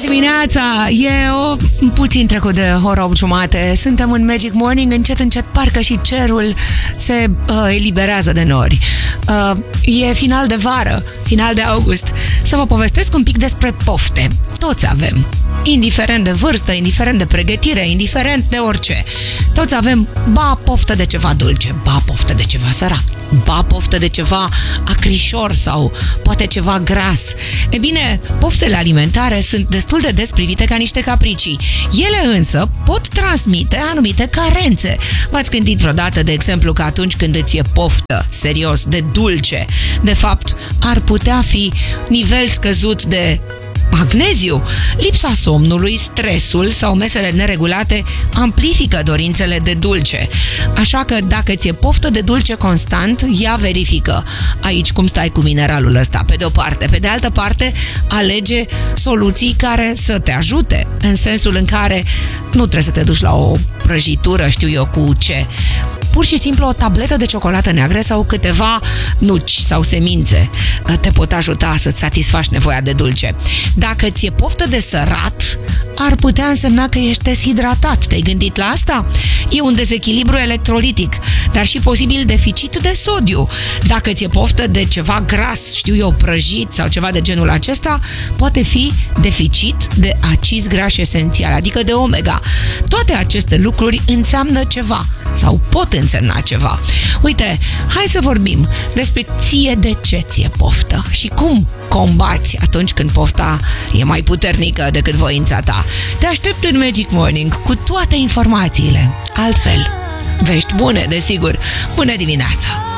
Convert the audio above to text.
dimineața! E puțin trecut de ora 8:30. Suntem în Magic Morning, încet, parcă și cerul se eliberează de nori. E final de vară, final de august. Să vă povestesc un pic despre pofte. Toți avem. Indiferent de vârstă, indiferent de pregătire, indiferent de orice. Toți avem, ba, poftă de ceva dulce, ba, poftă de ceva sărat, ba, poftă de ceva acrișor sau poate ceva gras. E bine, poftele alimentare sunt destul de des privite ca niște capricii. Ele însă pot transmite anumite carențe. V-ați gândit vreodată, de exemplu, că atunci când îți e poftă, serios, de dulce, de fapt, ar putea fi nivel scăzut de magneziu? Lipsa somnului, stresul sau mesele neregulate amplifică dorințele de dulce. Așa că dacă ți-e poftă de dulce constant, ia verifică aici cum stai cu mineralul ăsta, pe de-o parte. Pe de altă parte, alege soluții care să te ajute, în sensul în care nu trebuie să te duci la o prăjitură, știu eu cu ce. Pur și simplu o tabletă de ciocolată neagră sau câteva nuci sau semințe te pot ajuta să-ți satisfaci nevoia de dulce. Dacă ți-e poftă de sărat, ar putea însemna că ești deshidratat. Te-ai gândit la asta? E un dezechilibru electrolitic, dar și posibil deficit de sodiu. Dacă ți-e poftă de ceva gras, știu eu, prăjit sau ceva de genul acesta, poate fi deficit de acizi grași esențiali, adică de omega. Toate aceste lucruri înseamnă ceva sau pot însemna ceva. Uite, hai să vorbim despre ție de ce ți-e poftă și cum combați atunci când pofta e mai puternică decât voința ta. Te aștept în Magic Morning cu toate informațiile. Altfel, vești bune, desigur. Bună dimineața!